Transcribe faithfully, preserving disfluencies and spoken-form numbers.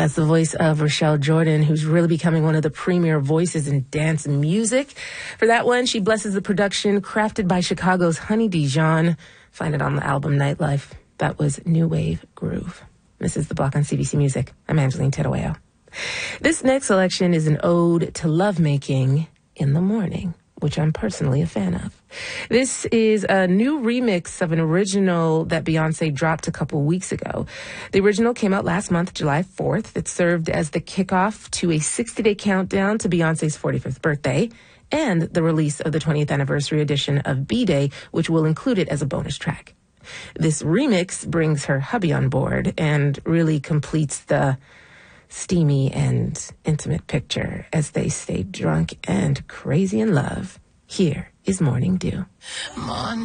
That's the voice of Rochelle Jordan, who's really becoming one of the premier voices in dance music. For that one, she blesses the production crafted by Chicago's Honey Dijon. Find it on the album Nightlife. That was New Wave Groove. This is The Block on C B C Music. I'm Angeline Tedaweo. This next selection is an ode to lovemaking in the morning, which I'm personally a fan of. This is a new remix of an original that Beyonce dropped a couple weeks ago. The original came out last month, July fourth. It served as the kickoff to a sixty-day countdown to Beyonce's forty-fifth birthday and the release of the twentieth anniversary edition of B-Day, which will include it as a bonus track. This remix brings her hubby on board and really completes the steamy and intimate picture as they stay drunk and crazy in love. Here is Morning Dew. Morning.